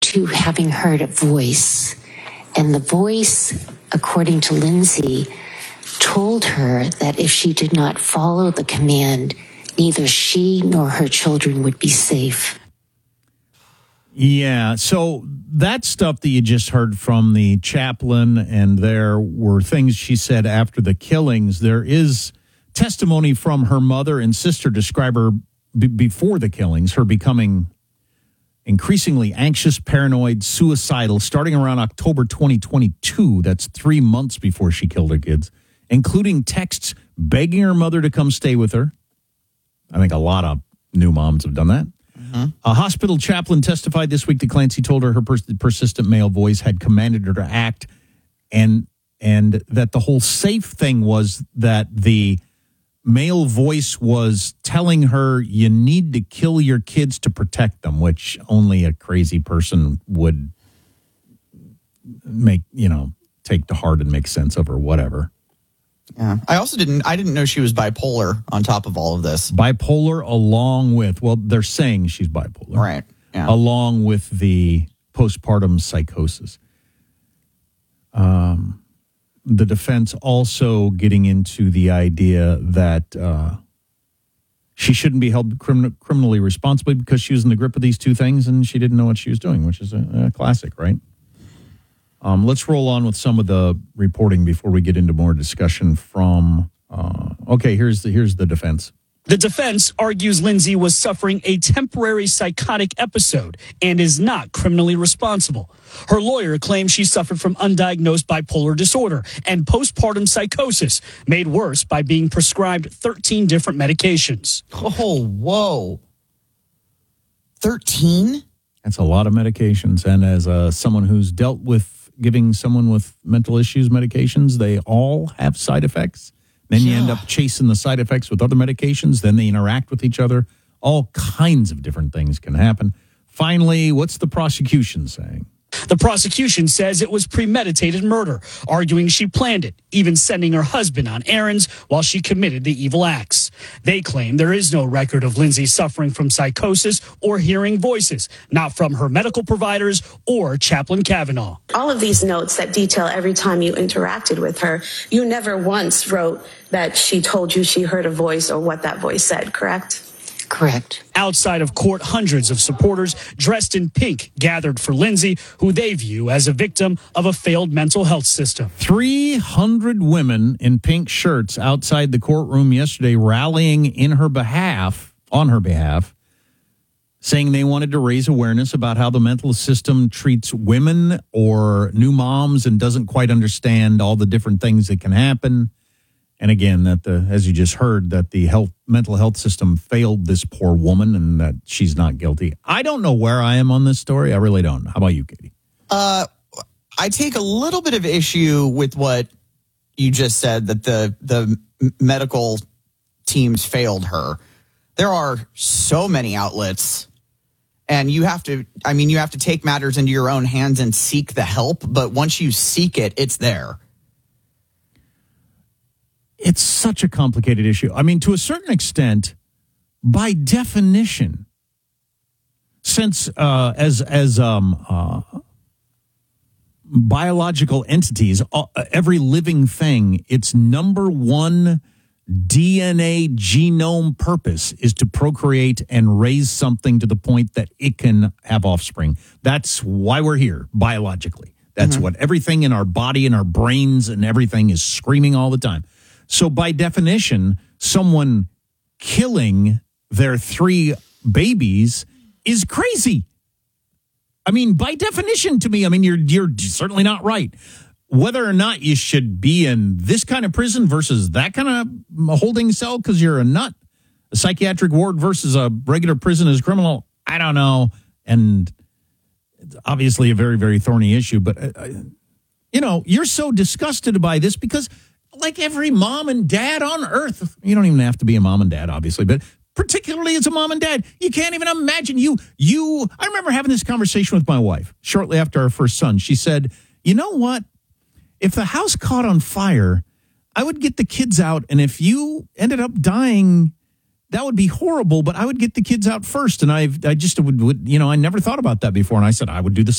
to having heard a voice. And the voice, according to Lindsay, told her that if she did not follow the command, neither she nor her children would be safe. Yeah, so that stuff that you just heard from the chaplain, and there were things she said after the killings. There is testimony from her mother and sister describe her before the killings, her becoming increasingly anxious, paranoid, suicidal, starting around October 2022. That's 3 months before she killed her kids, including texts begging her mother to come stay with her. I think a lot of new moms have done that. A hospital chaplain testified this week that Clancy told her persistent male voice had commanded her to act, and that the whole safe thing was that the male voice was telling her you need to kill your kids to protect them, which only a crazy person would take to heart and make sense of, or whatever. Yeah. I didn't know she was bipolar on top of all of this. Bipolar along with, well, they're saying she's bipolar. Right. Yeah. Along with the postpartum psychosis. The defense also getting into the idea that she shouldn't be held criminally responsible because she was in the grip of these two things and she didn't know what she was doing, which is a classic, right? Let's roll on with some of the reporting before we get into more discussion from, here's the defense. The defense argues Lindsay was suffering a temporary psychotic episode and is not criminally responsible. Her lawyer claims she suffered from undiagnosed bipolar disorder and postpartum psychosis, made worse by being prescribed 13 different medications. Oh, whoa. 13? That's a lot of medications. And as someone who's dealt with giving someone with mental issues medications, they all have side effects. Then you end up chasing the side effects with other medications. Then they interact with each other. All kinds of different things can happen. Finally, what's the prosecution saying? The prosecution says it was premeditated murder, arguing she planned it, even sending her husband on errands while she committed the evil acts. They claim there is no record of Lindsay suffering from psychosis or hearing voices, not from her medical providers or Chaplain Kavanaugh. All of these notes that detail every time you interacted with her, you never once wrote that she told you she heard a voice or what that voice said, correct? Correct. Outside of court, hundreds of supporters dressed in pink gathered for Lindsay, who they view as a victim of a failed mental health system. 300 women in pink shirts outside the courtroom yesterday rallying on her behalf, saying they wanted to raise awareness about how the mental system treats women or new moms and doesn't quite understand all the different things that can happen. And again, that as you just heard, that the mental health system failed this poor woman and that she's not guilty. I don't know where I am on this story. I really don't. How about you, Katie? I take a little bit of issue with what you just said, that the medical teams failed her. There are so many outlets, and you have to take matters into your own hands and seek the help. But once you seek it, it's there. It's such a complicated issue. I mean, to a certain extent, by definition, since as biological entities, every living thing, its number one DNA genome purpose is to procreate and raise something to the point that it can have offspring. That's why we're here, biologically. That's what everything in our body and our brains and everything is screaming all the time. So by definition, someone killing their 3 babies is crazy. I mean, by definition to me, I mean, you're certainly not right. Whether or not you should be in this kind of prison versus that kind of holding cell because you're a nut, a psychiatric ward versus a regular prison as a criminal, I don't know. And it's obviously a very, very thorny issue. But, you're so disgusted by this because like every mom and dad on earth, you don't even have to be a mom and dad, obviously, but particularly as a mom and dad, you can't even imagine I remember having this conversation with my wife shortly after our first son. She said, you know what? If the house caught on fire, I would get the kids out. And if you ended up dying, that would be horrible, but I would get the kids out first. And I just would I never thought about that before. And I said, I would do the same.